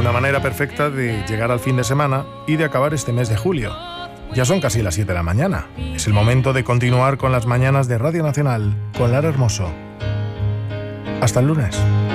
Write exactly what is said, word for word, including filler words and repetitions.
Una manera perfecta de llegar al fin de semana y de acabar este mes de julio. Ya son casi las siete de la mañana. Es el momento de continuar con las mañanas de Radio Nacional con Lara Hermoso. Hasta el lunes.